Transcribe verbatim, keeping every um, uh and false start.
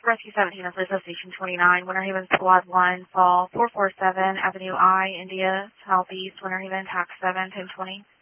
Rescue seventeen of Lizzo Station twenty-nine, Winter Haven Squad one, Fall four four seven, Avenue I, India, Southeast, Winter Haven, Tax seven, ten twenty.